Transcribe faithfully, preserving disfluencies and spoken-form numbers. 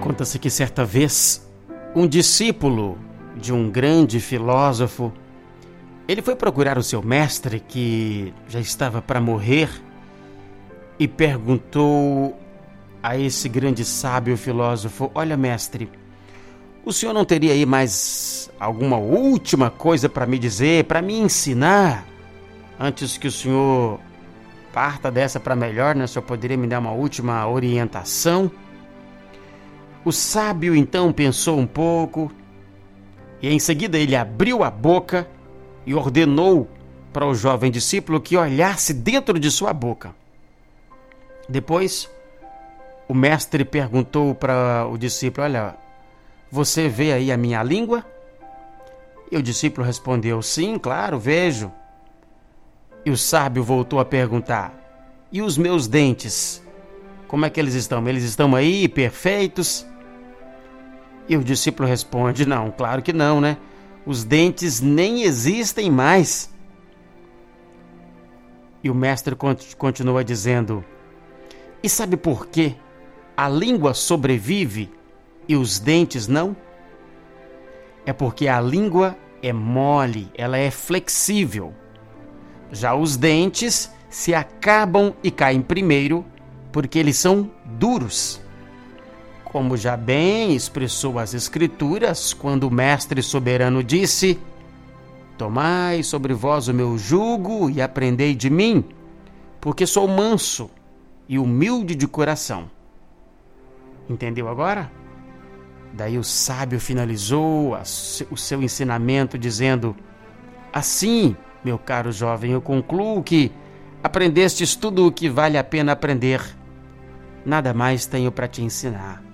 Conta-se que certa vez, um discípulo de um grande filósofo, ele foi procurar o seu mestre, que já estava para morrer, e perguntou a esse grande sábio filósofo: olha, mestre, o senhor não teria aí mais alguma última coisa para me dizer, para me ensinar, antes que o senhor parta dessa para melhor, né? O senhor poderia me dar uma última orientação? O sábio então pensou um pouco e em seguida ele abriu a boca e ordenou para o jovem discípulo que olhasse dentro de sua boca. Depois, o mestre perguntou para o discípulo: olha, você vê aí a minha língua? E o discípulo respondeu: sim, claro, vejo. E o sábio voltou a perguntar: e os meus dentes? Como é que eles estão? Eles estão aí, perfeitos? E o discípulo responde: não, claro que não, né? Os dentes nem existem mais. E o mestre continua dizendo: e sabe por quê a língua sobrevive e os dentes não? É porque a língua é mole, ela é flexível. Já os dentes se acabam e caem primeiro porque eles são duros. Como já bem expressou as Escrituras, quando o Mestre Soberano disse: tomai sobre vós o meu jugo e aprendei de mim, porque sou manso e humilde de coração. Entendeu agora? Daí o sábio finalizou o seu ensinamento dizendo: assim, meu caro jovem, eu concluo que aprendestes tudo o que vale a pena aprender. Nada mais tenho para te ensinar.